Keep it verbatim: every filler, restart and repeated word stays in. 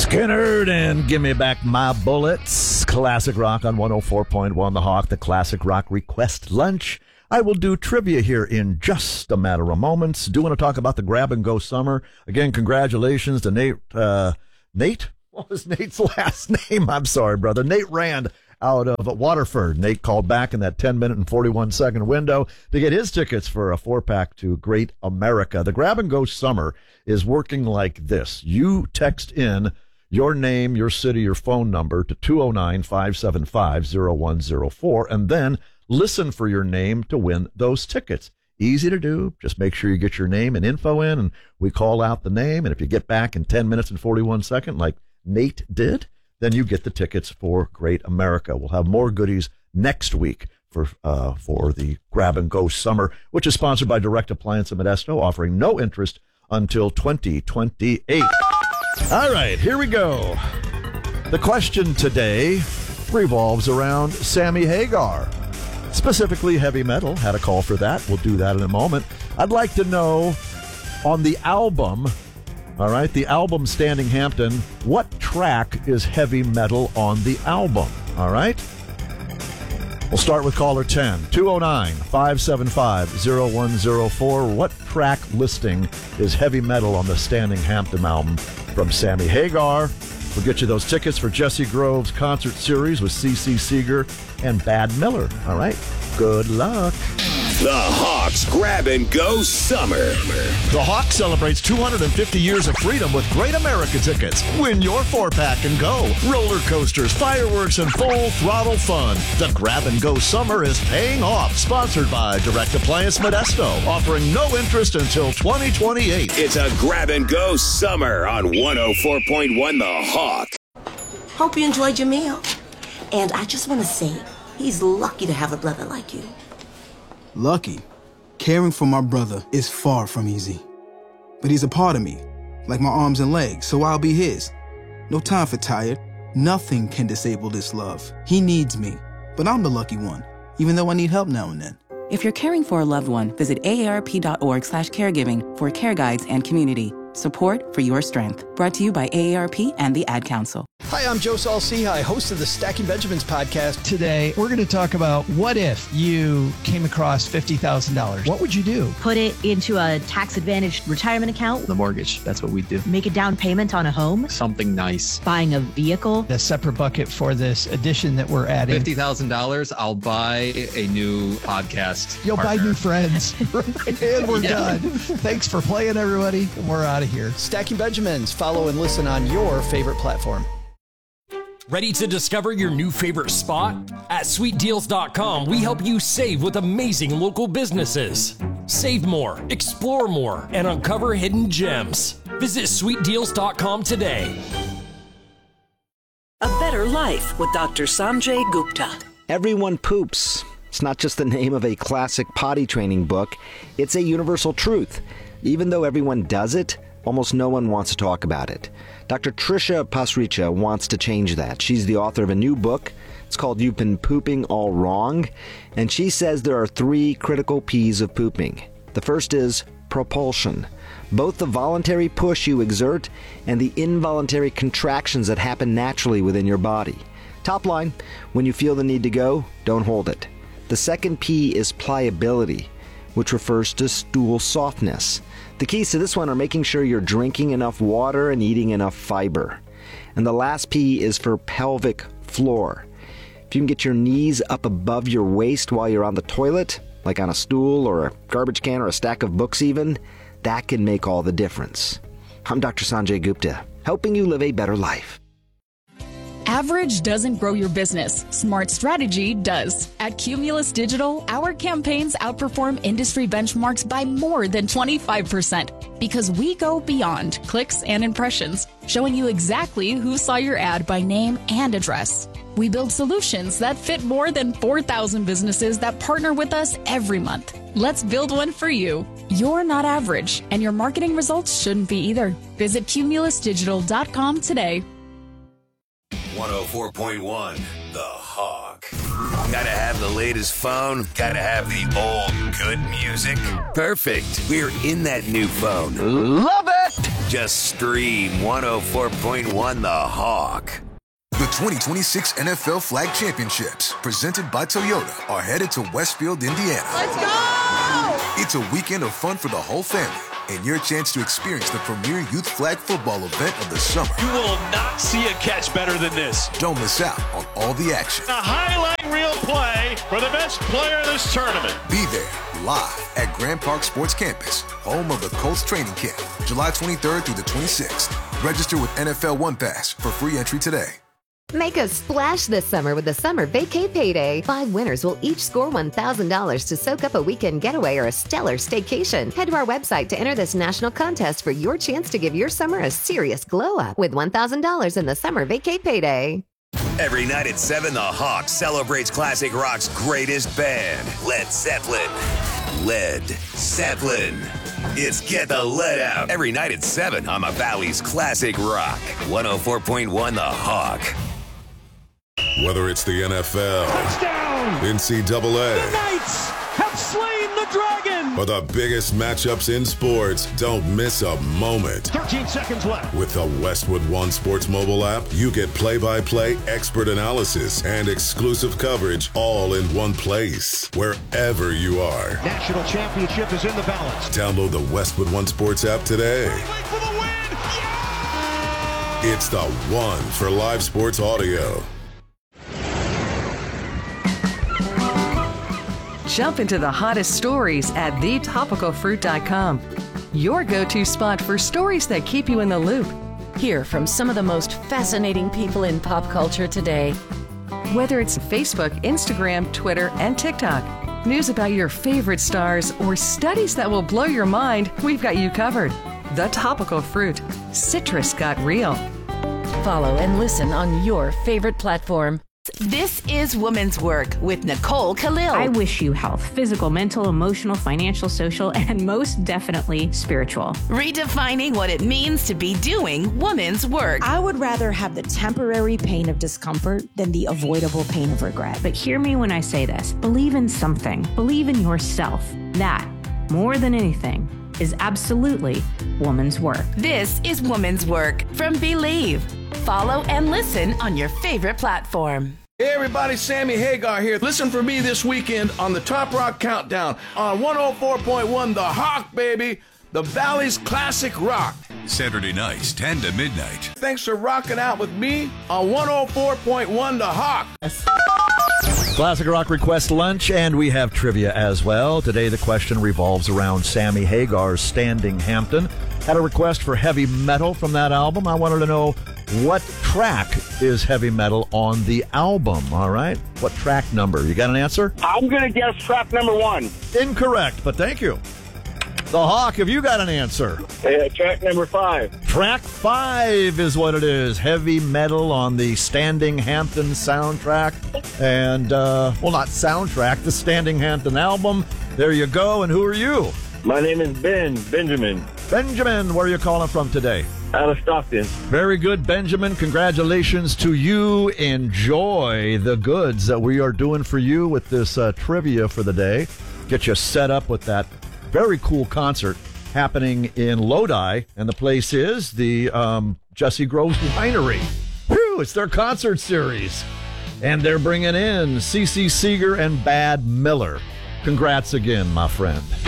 Skynyrd and Give Me Back My Bullets. Classic rock on one oh four point one The Hawk, the Classic Rock Request Lunch. I will do trivia here in just a matter of moments. Do want to talk about the Grab and Go Summer. Again, congratulations to Nate. Uh, Nate? What was Nate's last name? I'm sorry, brother. Nate Rand out of Waterford. Nate called back in that ten minute and forty-one second window to get his tickets for a four-pack to Great America. The Grab and Go Summer is working like this. You text in your name, your city, your phone number to two oh nine, five seven five, oh one oh four, and then listen for your name to win those tickets. Easy to do. Just make sure you get your name and info in, and we call out the name. And if you get back in ten minutes and forty-one seconds, like Nate did, then you get the tickets for Great America. We'll have more goodies next week for uh, for the Grab and Go Summer, which is sponsored by Direct Appliance of Modesto, offering no interest until twenty twenty-eight. All right, here we go. The question today revolves around Sammy Hagar, specifically heavy metal. Had a call for that. We'll do that in a moment. I'd like to know, on the album, all right, the album Standing Hampton, what track is heavy metal on the album? All right? We'll start with caller ten, two oh nine, five seven five, oh one oh four. What track listing is heavy metal on the Standing Hampton album from Sammy Hagar? We'll get you those tickets for Jesse Grove's concert series with C C Seeger and Bad Miller. All right? Good luck. The Hawks Grab and Go Summer. The Hawk celebrates two hundred fifty years of freedom with Great America tickets. Win your four-pack and go. Roller coasters, fireworks, and full throttle fun. The Grab and Go Summer is paying off. Sponsored by Direct Appliance Modesto. Offering no interest until twenty twenty-eight. It's a Grab and Go Summer on one oh four point one The Hawk. Hope you enjoyed your meal. And I just want to say, he's lucky to have a brother like you. Lucky? Caring for my brother is far from easy. But he's a part of me, like my arms and legs, so I'll be his. No time for tired. Nothing can disable this love. He needs me, but I'm the lucky one, even though I need help now and then. If you're caring for a loved one, visit aarp.org slash caregiving for care guides and community. Support for your strength. Brought to you by A A R P and the Ad Council. Hi, I'm Joe Saul-Sehy, host of the Stacking Benjamins podcast. Today, we're going to talk about what if you came across fifty thousand dollars? What would you do? Put it into a tax-advantaged retirement account. The mortgage, that's what we do. Make a down payment on a home. Something nice. Buying a vehicle. A separate bucket for this addition that we're adding. fifty thousand dollars, I'll buy a new podcast You'll partner. buy new friends. And we're Yeah. done. Thanks for playing, everybody. We're out of here. Stacking Benjamins. Follow and listen on your favorite platform. Ready to discover your new favorite spot? At sweet deals dot com, we help you save with amazing local businesses. Save more, explore more, and uncover hidden gems. Visit sweet deals dot com today. A Better Life with Doctor Sanjay Gupta. Everyone poops. It's not just the name of a classic potty training book. It's a universal truth. Even though everyone does it, almost no one wants to talk about it. Doctor Trisha Pasricha wants to change that. She's the author of a new book. It's called You've Been Pooping All Wrong. And she says there are three critical P's of pooping. The first is propulsion. Both the voluntary push you exert and the involuntary contractions that happen naturally within your body. Top line, when you feel the need to go, don't hold it. The second P is pliability, which refers to stool softness. The keys to this one are making sure you're drinking enough water and eating enough fiber. And the last P is for pelvic floor. If you can get your knees up above your waist while you're on the toilet, like on a stool or a garbage can or a stack of books even, that can make all the difference. I'm Doctor Sanjay Gupta, helping you live a better life. Average doesn't grow your business. Smart strategy does. At Cumulus Digital, our campaigns outperform industry benchmarks by more than twenty-five percent because we go beyond clicks and impressions, showing you exactly who saw your ad by name and address. We build solutions that fit more than four thousand businesses that partner with us every month. Let's build one for you. You're not average, and your marketing results shouldn't be either. Visit cumulus digital dot com today. one oh four point one The Hawk. Gotta have the latest phone. Gotta have the old good music. Perfect. We're in that new phone. Love it! Just stream one oh four point one The Hawk. The twenty twenty-six N F L Flag Championships, presented by Toyota, are headed to Westfield, Indiana. Let's go! It's a weekend of fun for the whole family, and your chance to experience the premier youth flag football event of the summer. You will not see a catch better than this. Don't miss out on all the action. A highlight reel play for the best player in this tournament. Be there, live at Grand Park Sports Campus, home of the Colts training camp, July twenty-third through the twenty-sixth. Register with N F L One Pass for free entry today. Make a splash this summer with the Summer Vacay Payday. Five winners will each score one thousand dollars to soak up a weekend getaway or a stellar staycation. Head to our website to enter this national contest for your chance to give your summer a serious glow up with one thousand dollars in the Summer Vacay Payday. Every night at seven, The Hawk celebrates classic rock's greatest band, Led Zeppelin. Led Zeppelin. It's Get the Lead Out. Every night at seven on the Valley's Classic Rock. one oh four point one The Hawk. Whether it's the N F L, touchdown, N C double A, the Knights have slain the dragon, or the biggest matchups in sports, don't miss a moment. thirteen seconds left. With the Westwood One Sports mobile app, you get play-by-play expert analysis and exclusive coverage all in one place, wherever you are. National championship is in the balance. Download the Westwood One Sports app today. For the win. Yeah! It's the one for live sports audio. Jump into the hottest stories at the topical fruit dot com. Your go-to spot for stories that keep you in the loop. Hear from some of the most fascinating people in pop culture today. Whether it's Facebook, Instagram, Twitter, and TikTok, news about your favorite stars, or studies that will blow your mind, we've got you covered. The Topical Fruit. Citrus got real. Follow and listen on your favorite platform. This is Woman's Work with Nicole Khalil. I wish you health, physical, mental, emotional, financial, social, and most definitely spiritual. Redefining what it means to be doing woman's work. I would rather have the temporary pain of discomfort than the avoidable pain of regret. But hear me when I say this. Believe in something. Believe in yourself. That, more than anything, is absolutely woman's work. This is Woman's Work from Believe. Follow and listen on your favorite platform. Hey everybody, Sammy Hagar here. Listen for me this weekend on the Top Rock Countdown on one oh four point one The Hawk, baby. The Valley's Classic Rock. Saturday nights, ten to midnight. Thanks for rocking out with me on one oh four point one The Hawk. Classic Rock Request Lunch, and we have trivia as well. Today the question revolves around Sammy Hagar's Standing Hampton. Had a request for heavy metal from that album. I wanted to know what track is heavy metal on the album, all right? What track number? You got an answer? I'm going to guess track number one. Incorrect, but thank you. The Hawk, have you got an answer? Uh, track number five. Track five is what it is. Heavy metal on the Standing Hampton soundtrack. And, uh, well, not soundtrack, the Standing Hampton album. There you go. And who are you? My name is Ben, Benjamin. Benjamin, where are you calling from today? Out of Stockton. Very good, Benjamin. Congratulations to you. Enjoy the goods that we are doing for you with this uh, trivia for the day. Get you set up with that very cool concert happening in Lodi, and the place is the um, Jesse Groves Winery. Whew, it's their concert series, and they're bringing in C C Seeger and Bad Miller. Congrats again, my friend.